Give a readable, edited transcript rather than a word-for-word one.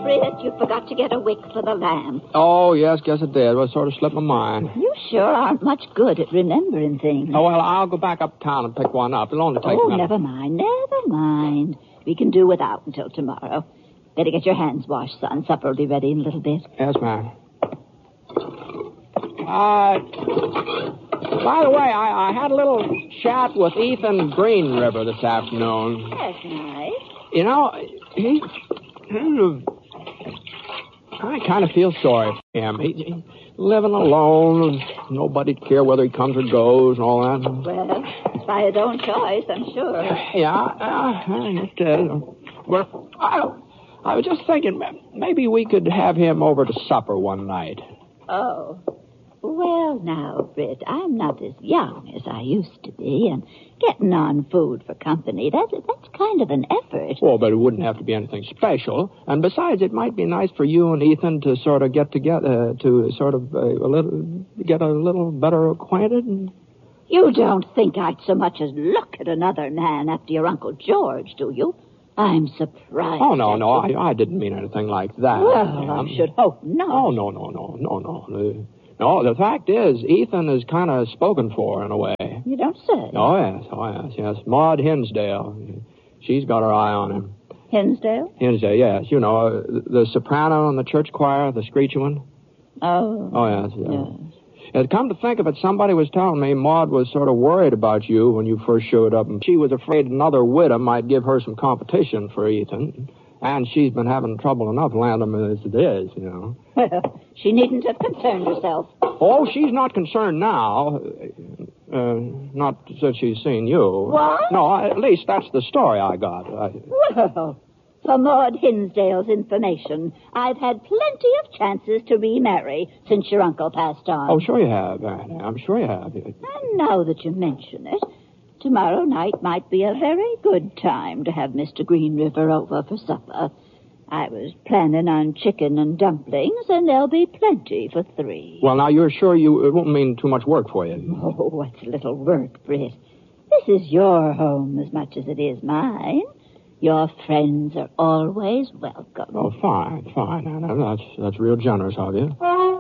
Britt, you forgot to get a wick for the lamp. Oh, yes, guess it did. Well, it sort of slipped my mind. You sure aren't much good at remembering things. Oh, well, I'll go back uptown and pick one up. It'll only take a minute. Never mind. We can do without until tomorrow. Better get your hands washed, son. Supper will be ready in a little bit. Yes, ma'am. By the way, I had a little chat with Ethan Green River this afternoon. That's nice. You know, I kind of feel sorry for him. He's living alone. Nobody care whether he comes or goes and all that. Well, it's by his own choice, I'm sure. Yeah, it is. Well, I was just thinking maybe we could have him over to supper one night. Oh. Well, now, Britt, I'm not as young as I used to be, and getting on food for company, that's kind of an effort. Well, but it wouldn't have to be anything special. And besides, it might be nice for you and Ethan to sort of get together, to sort of get a little better acquainted. You don't think I'd so much as look at another man after your Uncle George, do you? I'm surprised. Oh, no, I didn't mean anything like that. Well, I should hope not. Oh, no. No, the fact is, Ethan is kind of spoken for in a way. You don't say. Oh, yes. Maud Hinsdale. She's got her eye on him. Hinsdale? Hinsdale, yes. You know, the soprano in the church choir, the screechy one. Oh. Yes. And come to think of it, somebody was telling me Maud was sort of worried about you when you first showed up, and she was afraid another widow might give her some competition for Ethan. And she's been having trouble enough landing him as it is, you know. Well, she needn't have concerned herself. Oh, she's not concerned now. Not since she's seen you. What? No, at least that's the story I got. Well, for Maud Hinsdale's information, I've had plenty of chances to remarry since your uncle passed on. Oh, sure you have, Annie. I'm sure you have. And now that you mention it, tomorrow night might be a very good time to have Mr. Green River over for supper. I was planning on chicken and dumplings, and there'll be plenty for 3. Well, now, you're sure it won't mean too much work for you? Oh, what's a little work, Britt? This is your home as much as it is mine. Your friends are always welcome. Oh, fine, Anna. That's real generous of you.